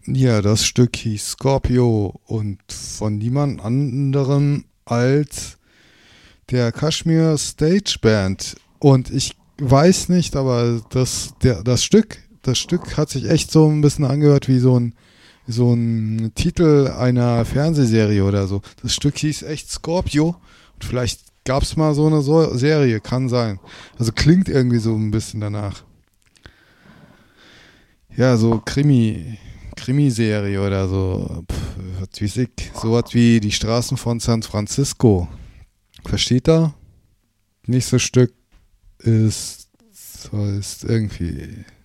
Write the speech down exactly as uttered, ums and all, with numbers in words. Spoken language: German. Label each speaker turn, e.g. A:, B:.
A: Ja, das Stück hieß Scorpio und von niemand anderem als der Kashmir Stage Band. Und ich weiß nicht, aber das, der, das Stück, das Stück hat sich echt so ein bisschen angehört wie so ein, so ein Titel einer Fernsehserie oder so. Das Stück hieß echt Scorpio und vielleicht gab es mal so eine so Serie, kann sein. Also klingt irgendwie so ein bisschen danach. Ja, so Krimi, Krimiserie oder so. Pff, was weiß ich. Sowas wie die Straßen von San Francisco. Versteht er? Nächstes Stück ist, ist irgendwie